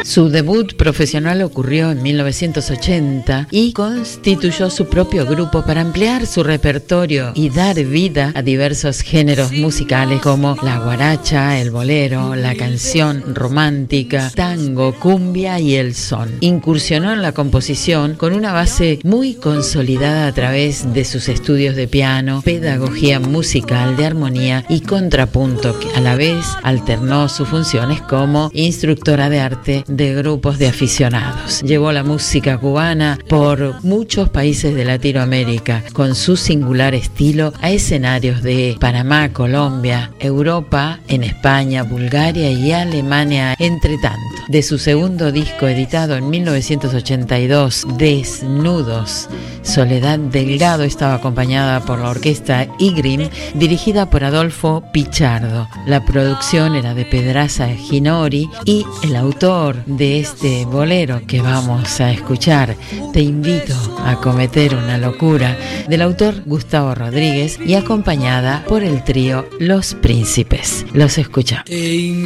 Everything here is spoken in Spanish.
Su debut profesional ocurrió en 1980 y constituyó su propio grupo para ampliar su repertorio y dar vida a diversos géneros musicales como la guaracha, el bolero, la canción romántica, tango, cumbia y el son. Incursionó en la composición con una base muy consolidada a través de sus estudios de piano, pedagogía musical, de armonía y contrapunto, que a la vez alternó sus funciones como instructora de arte de grupos de aficionados. Llevó la música cubana por muchos países de Latinoamérica con su singular estilo a escenarios de Panamá, Colombia, Europa, en España, Bulgaria y Alemania, entre tanto. De su segundo disco editado en 1982, Desnudos, Soledad Delgado estaba acompañada por la orquesta Igrim, dirigida por Adolfo Pichardo. La producción era de Pedraza Ginori y el autor de este bolero que vamos a escuchar, Te invito a cometer una locura, del autor Gustavo Rodríguez y acompañada por el trío Los Príncipes. Los escuchamos.